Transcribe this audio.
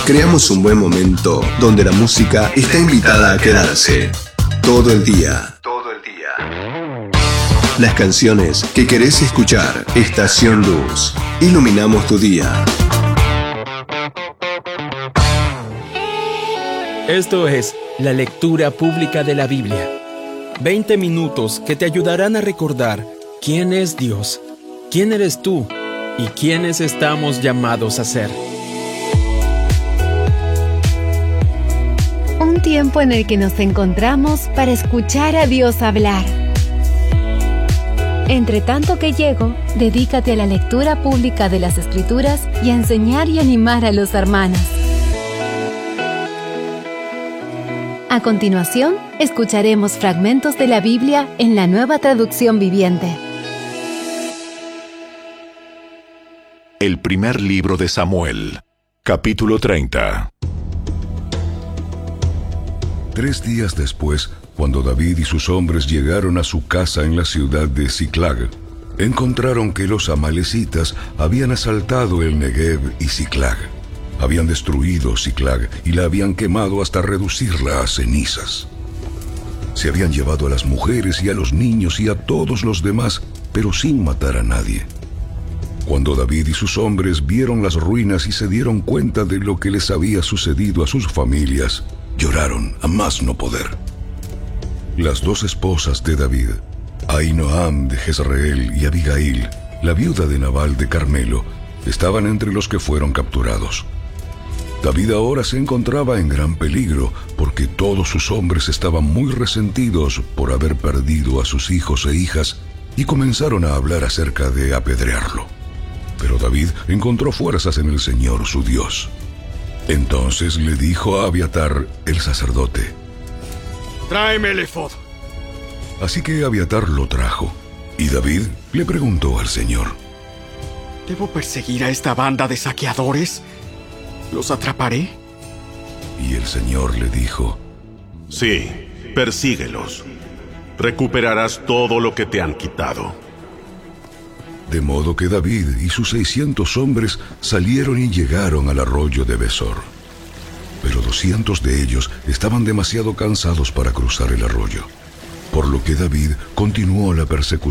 Creamos un buen momento donde la música está invitada a quedarse. Todo el día. Las canciones que querés escuchar. Estación Luz. Iluminamos tu día. Esto es la lectura pública de la Biblia. 20 minutos que te ayudarán a recordar quién es Dios, quién eres tú y quiénes estamos llamados a ser. Un tiempo en el que nos encontramos para escuchar a Dios hablar. Entre tanto que llego, dedícate a la lectura pública de las Escrituras y a enseñar y animar a los hermanos. A continuación, escucharemos fragmentos de la Biblia en la Nueva Traducción Viviente. El primer libro de Samuel, capítulo 30. 3 días después, cuando David y sus hombres llegaron a su casa en la ciudad de Siclag, encontraron que los amalecitas habían asaltado el Negev y Siclag. Habían destruido Siclag y la habían quemado hasta reducirla a cenizas. Se habían llevado a las mujeres y a los niños y a todos los demás, pero sin matar a nadie. Cuando David y sus hombres vieron las ruinas y se dieron cuenta de lo que les había sucedido a sus familias, lloraron a más no poder. Las 2 esposas de David, Ahinoam de Jezreel y Abigail, la viuda de Nabal de Carmelo, estaban entre los que fueron capturados. David ahora se encontraba en gran peligro porque todos sus hombres estaban muy resentidos por haber perdido a sus hijos e hijas y comenzaron a hablar acerca de apedrearlo. Pero David encontró fuerzas en el Señor su Dios. Entonces le dijo a Abiatar, el sacerdote: «Tráeme el efod». Así que Abiatar lo trajo, y David le preguntó al Señor: ¿Debo perseguir a esta banda de saqueadores? ¿Los atraparé? Y el Señor le dijo: Sí, persíguelos. Recuperarás todo lo que te han quitado. De modo que David y sus 600 hombres salieron y llegaron al arroyo de Besor. Pero 200 de ellos estaban demasiado cansados para cruzar el arroyo, por lo que David continuó la persecución